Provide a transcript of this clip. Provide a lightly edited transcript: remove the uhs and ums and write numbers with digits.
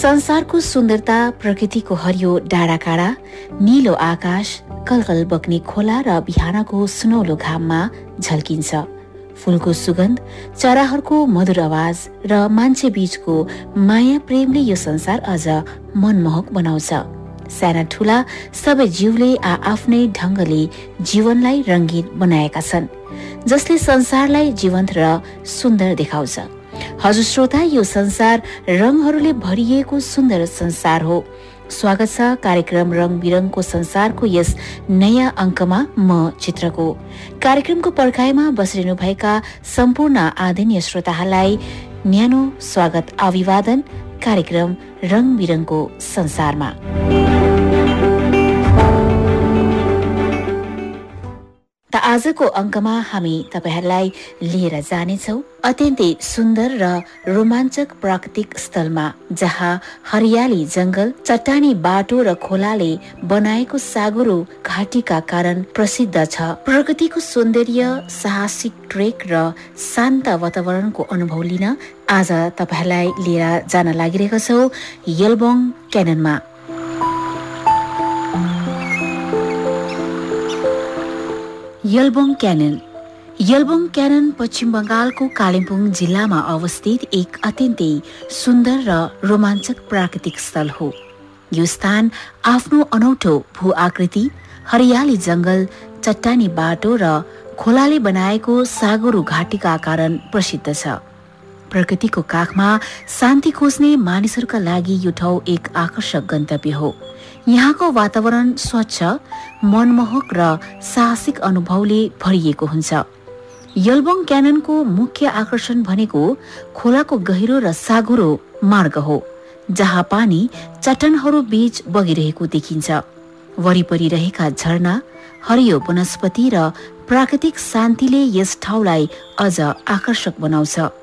संसारको सुन्दरता प्रकृतिको हरियो डाँडाकाँडा, नीलो आकाश, कलकल बग्ने खोला र बिहानको सुनौलो घाममा झल्किन्छ। फूलको सुगन्ध, चराहरूको मधुर आवाज र मान्छे बीचको माया प्रेमले यो संसार अझ मनमोहक बनाउँछ। साना ठूला सबै जीवले आफ्नै ढङ्गले जीवनलाई रङ्गीन बनाएका छन्, जसले संसारलाई जीवन्त र सुन्दर देखाउँछ। हजुर श्रोता, यो संसार रङहरूले भरिएको सुन्दर संसार हो। स्वागत छ कार्यक्रम रङ बिरङको संसारको यस नयाँ अङ्कमा। म चित्रको कार्यक्रमको पर्खाइमा बसिरहनु भएका सम्पूर्ण आदरणीय श्रोताहरूलाई न्यानो स्वागत अभिवादन कार्यक्रम रङ बिरङको संसारमा। त आजको अङ्कमा हामी तपाईहरूलाई लिएर जानेछौँ अत्यन्तै सुन्दर र रोमाञ्चक प्राकृतिक स्थलमा, जहाँ हरियाली जंगल, चट्टानी बाटो र खोलाले बनाएको सागुरो घाटीका कारण प्रसिद्ध छ। प्रकृतिको सौन्दर्य, साहसिक ट्रेक र शान्त वातावरणको अनुभव लिन आज तपाईहरूलाई लिएर जान लागिरहेका छौँ यलबोङ क्याननमा। यलबोङ क्यानन। यलबोङ क्यानन पश्चिम बङ्गालको कालिम्पोङ जिल्लामा अवस्थित एक अत्यन्तै सुन्दर र रोमाञ्चक प्राकृतिक स्थल हो। यो स्थान आफ्नो अनौठो भू आकृति, हरियाली जंगल, चट्टानी बाटो र खोलाले बनाएको सागुरो घाटीका कारण प्रसिद्ध छ। प्रकृतिको काखमा शान्ति खोज्ने मानिसहरूका लागि यो ठाउँ एक आकर्षक गन्तव्य हो। यहाँको वातावरण स्वच्छ, मनमोहक र साहसिक अनुभवले भरिएको हुन्छ। यलबोङ क्याननको मुख्य आकर्षण भनेको खोलाको गहिरो र सागुरो मार्ग हो, जहाँ पानी चट्टानहरू बीच बगिरहेको देखिन्छ। वरिपरि रहेका झरना, हरियो वनस्पति र प्राकृतिक शान्तिले यस ठाउँलाई अझ आकर्षक बनाउँछ।